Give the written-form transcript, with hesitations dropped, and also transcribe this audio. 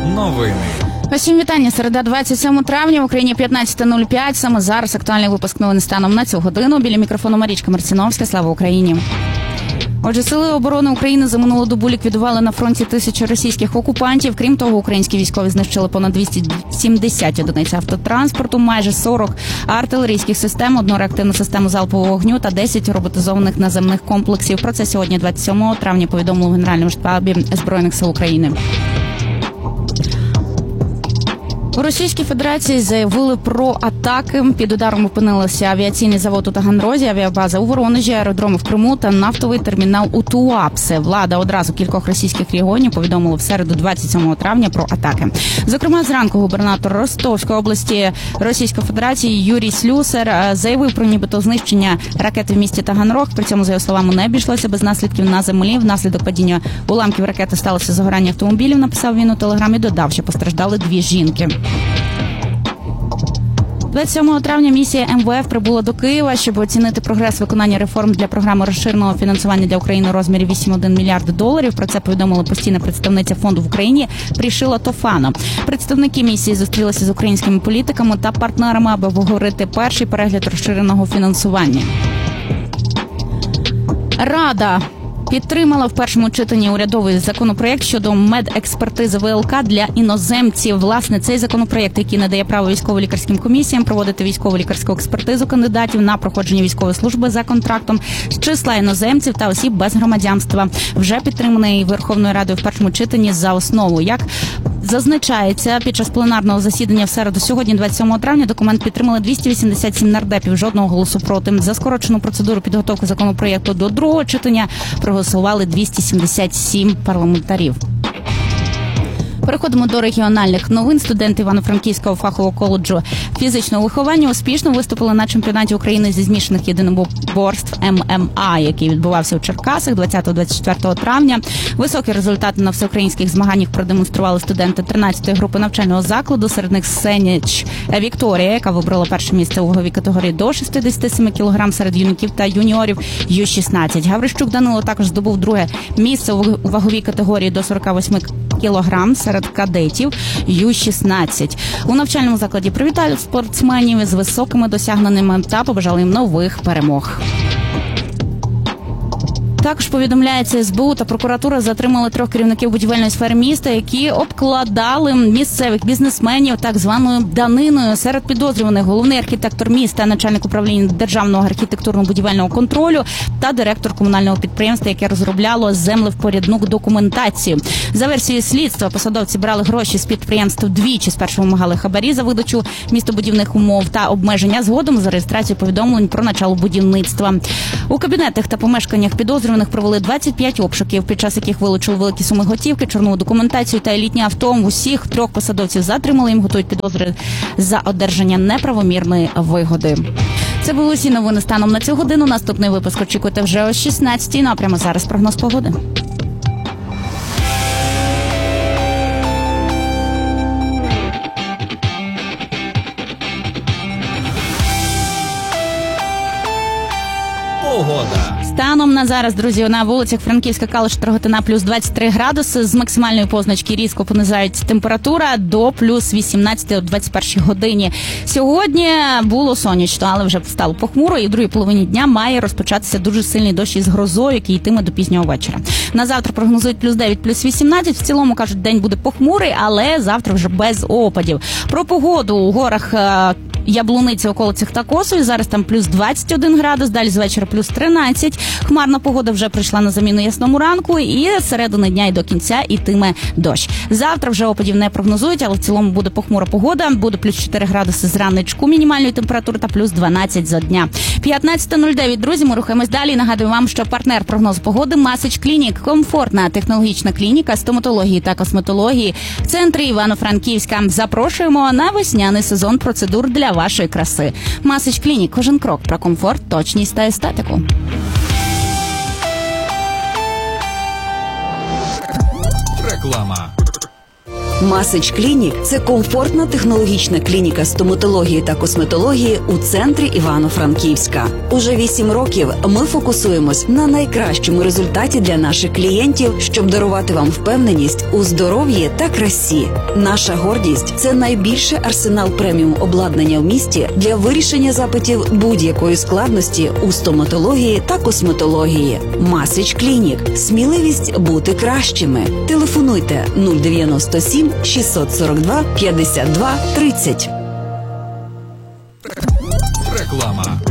Новини. Усім вітання. Середа, 27 травня, в Україні 15:05. Саме зараз актуальний випуск новин станом на цю годину. Біля мікрофону Марічка Марціновська. Слава Україні. Отже, Сили оборони України за минулу добу ліквідували на фронті 1000 російських окупантів. Крім того, українські військові знищили понад 270 одиниць автотранспорту, майже 40 артилерійських систем, 1 реактивну систему залпового вогню та 10 роботизованих наземних комплексів. Про це сьогодні, 27 травня, повідомили в Генеральному штабі Збройних сил України. У Російській Федерації заявили про атаки. Під ударом опинилися авіаційний завод у Таганрозі, авіабаза у Воронежі, аеродроми в Криму та нафтовий термінал у Туапсе. Влада одразу кількох російських регіонів повідомила в середу, 27 травня, про атаки. Зокрема, зранку губернатор Ростовської області Російської Федерації Юрій Слюсар заявив про нібито знищення ракети в місті Таганрог. При цьому, за його словами, не обійшлося без наслідків на землі. Внаслідок падіння уламків ракети сталося загорання автомобілів, написав він у телеграмі, додав, що постраждали 2 жінки. 27 травня місія МВФ прибула до Києва, щоб оцінити прогрес виконання реформ для програми розширеного фінансування для України у розмірі 8,1 мільярда доларів. Про це повідомила постійна представниця фонду в Україні Прішила Тофано. Представники місії зустрілися з українськими політиками та партнерами, аби обговорити перший перегляд розширеного фінансування. Рада підтримала в першому читанні урядовий законопроєкт щодо медекспертизи ВЛК для іноземців. Власне, цей законопроєкт, який надає право військово-лікарським комісіям проводити військово-лікарську експертизу кандидатів на проходження військової служби за контрактом з числа іноземців та осіб без громадянства, вже підтриманий Верховною Радою в першому читанні за основу. Як зазначається, під час пленарного засідання в середу сьогодні, 27 травня, документ підтримали 287 нардепів, жодного голосу проти. За скорочену процедуру підготовки законопроєкту до другого читання проголосували 277 парламентарів. Переходимо до регіональних новин. Студенти Івано-Франківського фахового коледжу фізичного виховання успішно виступили на чемпіонаті України зі змішаних єдиноборств ММА, який відбувався у Черкасах 20-24 травня. Високі результати на всеукраїнських змаганнях продемонстрували студенти 13-ї групи навчального закладу. Серед них Сеніч Вікторія, яка вибрала перше місце у ваговій категорії до 67 кг серед юнаків та юніорів Ю-16. Гаврищук Данило також здобув друге місце у ваговій категорії до 48 кг серед кадетів Ю-16. У навчальному закладі привітали спортсменів з високими досягненнями та побажали їм нових перемог. Також повідомляється, СБУ та прокуратура затримали 3 керівників будівельної сфери міста, які обкладали місцевих бізнесменів так званою даниною. Серед підозрюваних головний архітектор міста, начальник управління державного архітектурно-будівельного контролю та директор комунального підприємства, яке розробляло землевпорядну документацію. За версією слідства, посадовці брали гроші з підприємств двічі, спершу вимагали хабарі за видачу містобудівних умов та обмеження, згодом за реєстрацію повідомлень про начало будівництва. У кабінетах та помешканнях підозрюваних провели 25 обшуків, під час яких вилучили великі суми готівки, чорнову документацію та елітні авто. Усіх 3 посадовців затримали, їм готують підозри за одержання неправомірної вигоди. Це були усі новини станом на цю годину. Наступний випуск очікуйте вже о 16-й. Ну а прямо зараз прогноз погоди. Погода. Станом на зараз, друзі, на вулицях Франківська, Калуш, Рогатина плюс 23 градуси. З максимальної позначки різко понизається температура до плюс 18 о 21 годині. Сьогодні було сонячно, але вже стало похмуро, і в другій половині дня має розпочатися дуже сильний дощ із грозою, який йтиме до пізнього вечора. На завтра прогнозують плюс 9, плюс 18. В цілому, кажуть, день буде похмурий, але завтра вже без опадів. Про погоду у горах Яблуниці, околицях та Косові. Зараз там плюс 21 градус, далі з вечора плюс 13. Хмарна погода вже прийшла на заміну ясному ранку, і з середини дня і до кінця йтиме дощ. Завтра вже опадів не прогнозують, але в цілому буде похмура погода. Буде плюс 4 градуси з раночку мінімальної температури та плюс 12 за дня. 15:09, друзі, ми рухаємось далі. Нагадую вам, що партнер прогнозу погоди Масич Клінік. Комфортна технологічна клініка стоматології та косметології в центрі Івано-Франківська. Запрошуємо на весняний сезон процедур для вашої краси. Масич Клінік. Кожен крок про комфорт, точність та естетику. Реклама. Масич Клінік – це комфортна технологічна клініка стоматології та косметології у центрі Івано-Франківська. Уже 8 років ми фокусуємось на найкращому результаті для наших клієнтів, щоб дарувати вам впевненість у здоров'ї та красі. Наша гордість – це найбільший арсенал преміум обладнання в місті для вирішення запитів будь-якої складності у стоматології та косметології. Масич Клінік. Сміливість бути кращими. Телефонуйте 097 642 52 30. Реклама.